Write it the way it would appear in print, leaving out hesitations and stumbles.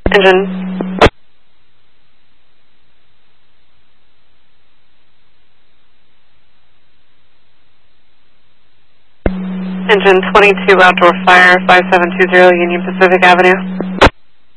Engine. Engine 22 outdoor fire 5720 Union Pacific Avenue.